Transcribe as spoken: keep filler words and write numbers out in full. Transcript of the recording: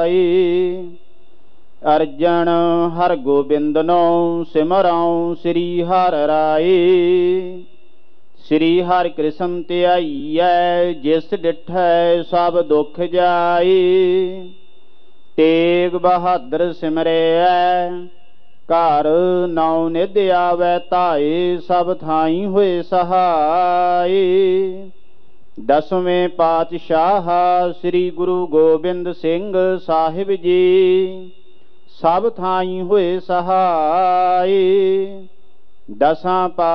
ਅਰਜਨ ਹਰ ਗੋਬਿੰਦਨੋ ਸਿਮਰਉ ਸ੍ਰੀ ਹਰਿ ਰਾਏ। ਸ੍ਰੀ ਹਰਿ ਕ੍ਰਿਸ਼ਨ ਧਿਆਈਐ ਜਿਸ ਡਿਠੈ ਸਭ ਦੁਖ ਜਾਏ। ਤੇਗ ਬਹਾਦਰ ਸਿਮਰੈ ਘਰ ਨੌ ਨਿਧ ਆਵੈ ਧਾਏ। ਸਭ ਥਾਈ ਹੋਏ ਸਹਾਏ। ਦਸਵੇਂ ਪਾਤਸ਼ਾਹ ਸ੍ਰੀ ਗੁਰੂ ਗੋਬਿੰਦ ਸਿੰਘ ਸਾਹਿਬ ਜੀ ਸਭ ਥਾਈ ਹੋਏ ਸਹਾਏ। ਦਸਾਂ